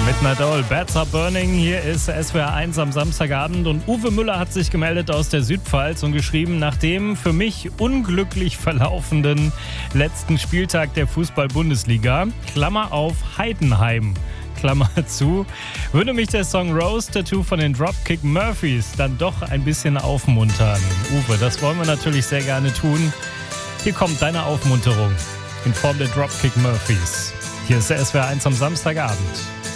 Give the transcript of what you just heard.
Midnight Oil, Bats Are Burning. Hier ist SWR 1 am Samstagabend und Uwe Müller hat sich gemeldet aus der Südpfalz und geschrieben, nach dem für mich unglücklich verlaufenden letzten Spieltag der Fußball-Bundesliga, Klammer auf Heidenheim, Klammer zu, würde mich der Song Rose Tattoo von den Dropkick Murphys dann doch ein bisschen aufmuntern. Uwe, das wollen wir natürlich sehr gerne tun. Hier kommt deine Aufmunterung in Form der Dropkick Murphys. Hier ist der SWR 1 am Samstagabend.